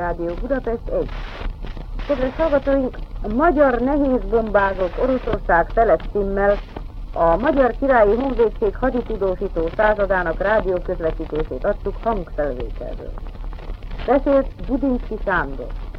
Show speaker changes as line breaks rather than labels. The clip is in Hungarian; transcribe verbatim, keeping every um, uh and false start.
Rádió Budapest egy. Kedves hallgatóink, a magyar nehézbombázók Oroszország feles címmel a Magyar Királyi Honvédség haditudósító századának rádióközvetítését adtuk hangfelvételről. Beszélt Budinszky Sándor.